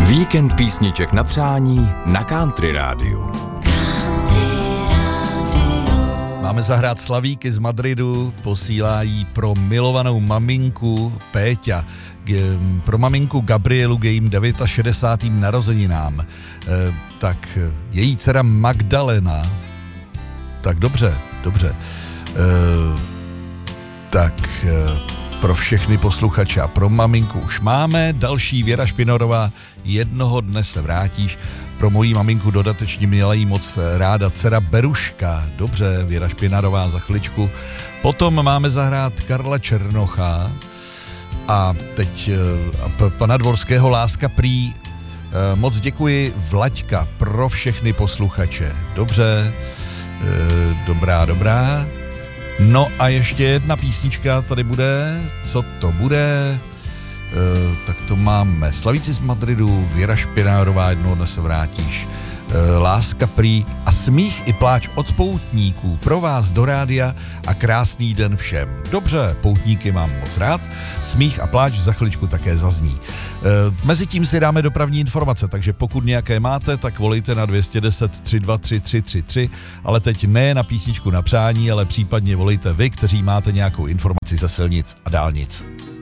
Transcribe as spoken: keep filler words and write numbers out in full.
Víkend písniček na přání na Country Rádiu. Máme zahrát Slavíky z Madridu, posílají pro milovanou maminku Péťa, pro maminku Gabrielu k jejím šedesátým devátým narozeninám. E, tak její dcera Magdalena, tak dobře, dobře, e, tak e, pro všechny posluchače a pro maminku už máme. Další Věra Špinarová, jednoho dne se vrátíš. Pro moji maminku dodatečně měla jí moc ráda dcera Beruška. Dobře, Věra Špinarová za chviličku. Potom máme zahrát Karla Černocha a teď p- pana Dvorského Láska prý. Moc děkuji, Vlaďka, pro všechny posluchače. Dobře, dobrá, dobrá. No a ještě jedna písnička tady bude. Co to bude? Uh, tak to máme Slavíci z Madridu, Věra Špinárová, jednoho dne se vrátíš, uh, Láska prý a Smích i pláč od poutníků pro vás do rádia a krásný den všem. Dobře, poutníky mám moc rád, Smích a pláč za chviličku také zazní. Uh, Mezitím si dáme dopravní informace, takže pokud nějaké máte, tak volejte na dvě stě deset tři dva tři tři tři tři, ale teď ne na písničku na přání, ale případně volejte vy, kteří máte nějakou informaci ze silnic a dálnic.